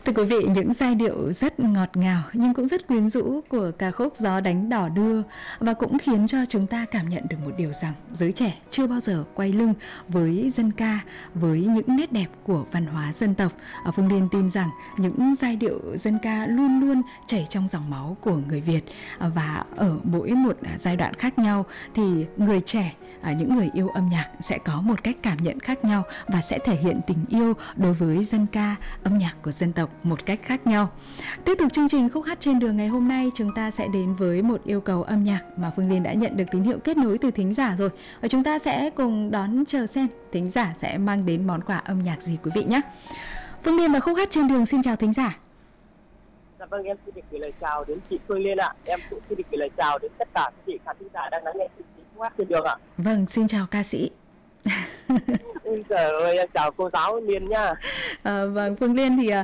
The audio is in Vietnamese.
Thưa quý vị, những giai điệu rất ngọt ngào nhưng cũng rất quyến rũ của ca khúc Gió Đánh Đỏ Đưa và cũng khiến cho chúng ta cảm nhận được một điều rằng giới trẻ chưa bao giờ quay lưng với dân ca, với những nét đẹp của văn hóa dân tộc. Phương Liên tin rằng những giai điệu dân ca luôn luôn chảy trong dòng máu của người Việt, và ở mỗi một giai đoạn khác nhau thì người trẻ, những người yêu âm nhạc sẽ có một cách cảm nhận khác nhau và sẽ thể hiện tình yêu đối với dân ca, âm nhạc của dân tộc một cách khác nhau. Tiếp tục chương trình Khúc Hát Trên Đường ngày hôm nay, chúng ta sẽ đến với một yêu cầu âm nhạc mà Phương Liên đã nhận được tín hiệu kết nối từ thính giả rồi, và chúng ta sẽ cùng đón chờ xem thính giả sẽ mang đến món quà âm nhạc gì quý vị nhé. Phương Liên và Khúc Hát Trên Đường xin chào thính giả. Dạ vâng, em xin được gửi lời chào đến chị Phương Liên ạ. Em cũng xin được gửi lời chào đến tất cả các chị khán thính giả đang lắng nghe chương trình Khúc Hát Trên Đường ạ. Vâng, xin chào ca sĩ. Ôi trời ơi, em chào cô giáo Liên nha. Vâng, Phương Liên thì